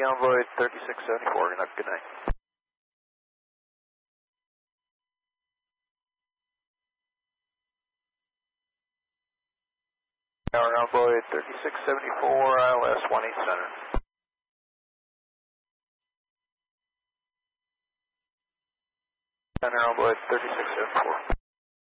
Envoy 3674. Good night. Tower Envoy 3674, ILS 18 Center. Center Envoy 3674.